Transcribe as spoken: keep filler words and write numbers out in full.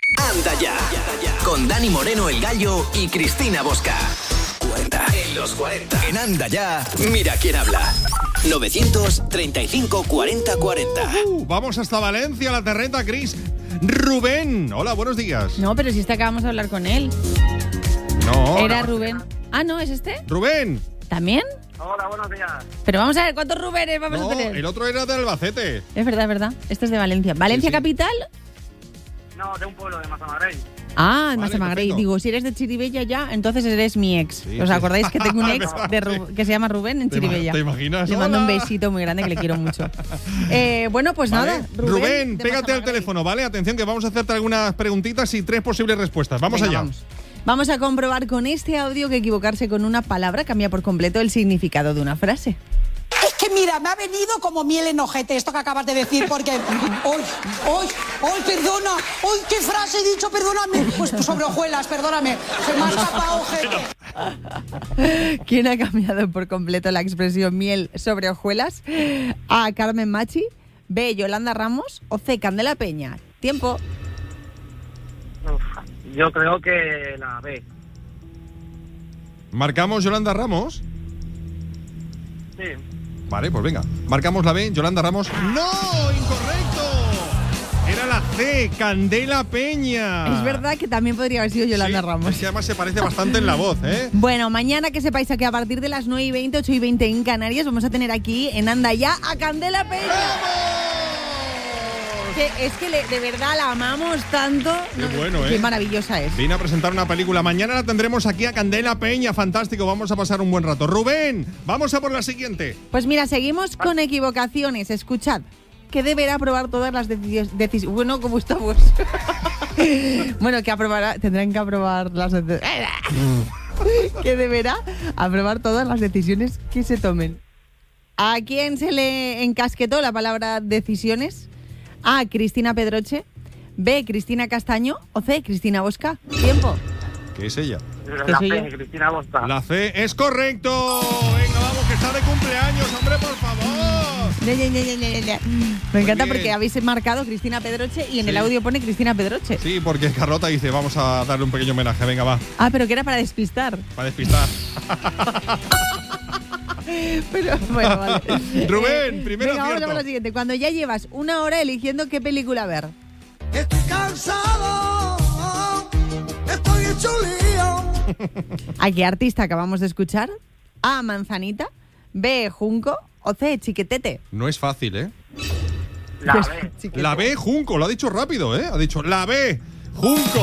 Anda ya, con Dani Moreno el Gallo y Cristina Bosca. cuarenta en los cuarenta. En Anda ya, mira quién habla. novecientos treinta y cinco cuarenta cuarenta. Uh, vamos hasta Valencia, la terreta, Cris. Rubén, hola, buenos días. No, pero si este acabamos de hablar con él. No. Era Rubén. Ah, ¿no? ¿Es este? Rubén. ¿También? Hola, buenos días. Pero vamos a ver, ¿cuántos Rubénes vamos No, a tener? el otro era de Albacete. Es verdad, es verdad. Este es de Valencia. ¿Valencia Sí, sí. capital? No, de un pueblo de Massamagrey. Ah, Vale, Massamagrey. perfecto. Digo, si eres de Chiribella ya, entonces eres mi ex. Sí, ¿Os sí. acordáis que tengo un ex Vale, de vale. Ru- que se llama Rubén en ¿Te ima- Chiribella? te imaginas? Le mando un Hola. besito muy grande que le quiero mucho. Eh, bueno, pues Vale. nada. Rubén, Rubén, de pégate al Massamagrey. teléfono, ¿vale? Atención que vamos a hacerte algunas preguntitas y tres posibles respuestas. Vamos Venga, allá. Vamos. Vamos a comprobar con este audio que equivocarse con una palabra cambia por completo el significado de una frase. Es que mira, me ha venido como miel en ojete esto que acabas de decir, porque... ¡Uy, uy, uy, perdona! ¡Uy, qué frase he dicho, perdóname! Pues sobre hojuelas, perdóname. Se me ha escapado ojete. ¿Quién ha cambiado por completo la expresión miel sobre hojuelas? A. Carmen Machi, B. Yolanda Ramos o C. Candela Peña. Tiempo. Uf, yo creo que la B. ¿Marcamos Yolanda Ramos? Sí. Vale, pues venga. Marcamos la B, Yolanda Ramos. ¡No! ¡Incorrecto! Era la C, Candela Peña. Es verdad que también podría haber sido Yolanda Sí, Ramos. Es que además se parece bastante en la voz, ¿eh? Bueno, mañana que sepáis que a partir de las nueve y veinte, ocho y veinte en Canarias vamos a tener aquí en Anda Ya a Candela Peña. Que es que le- de verdad la amamos tanto. Qué bueno, Qué ¿eh? maravillosa es. Vine a presentar una película. Mañana la tendremos aquí a Candela Peña. Fantástico, vamos a pasar un buen rato. Rubén, vamos a por la siguiente. Pues mira, seguimos con equivocaciones. Escuchad, que deberá aprobar todas las decisiones. Bueno, ¿cómo estamos? Bueno, que aprobará, tendrán que aprobar las deci- que deberá aprobar todas las decisiones que se tomen. ¿A quién se le encasquetó la palabra decisiones? A. Cristina Pedroche, B. Cristina Castaño o C. Cristina Bosca. Tiempo. ¿Qué es ella? La soy C, yo? Cristina Bosca. La C es correcto. Venga, vamos, que está de cumpleaños, hombre, por favor. Ya, ya, ya, ya, ya, ya. Me encanta bien. porque habéis marcado Cristina Pedroche y en Sí. el audio pone Cristina Pedroche. Sí, porque Carlota dice, vamos a darle un pequeño homenaje. Venga, va, Ah, pero que era para despistar. para despistar. Pero bueno, vale. Rubén, primero venga, vamos a acierto. por lo siguiente. Cuando ya llevas una hora eligiendo qué película ver. Estoy cansado, estoy hecho lío. ¿A qué artista acabamos de escuchar? A. Manzanita, B. Junco o C. Chiquetete. No es fácil, ¿eh? La Pues, B. Chiquetete. La B, Junco, lo ha dicho rápido, ¿eh? Ha dicho la B, Junco.